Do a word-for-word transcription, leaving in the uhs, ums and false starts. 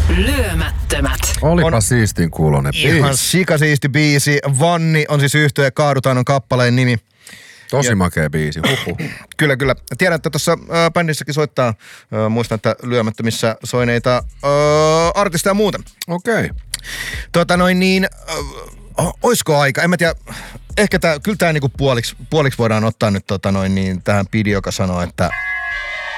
Lyömättömät. Olipa on siistin kuulonen biisi. Ihan sikasiisti biisi. Vanni on siis yhtye, Kaadutaan on kappaleen nimi. Tosi ja, makea biisi, huhu. Kyllä, kyllä. Tiedän, että tuossa äh, bändissäkin soittaa, äh, muistan, että Lyömättömissä soineita äh, artisteja muuten. Okei. Okay. Tota noin niin, äh, oisko aika? En mä tiedä, ehkä tää, kyllä tää niinku puoliksi, puoliksi voidaan ottaa nyt tota noin niin tähän Pidi, joka sanoo, että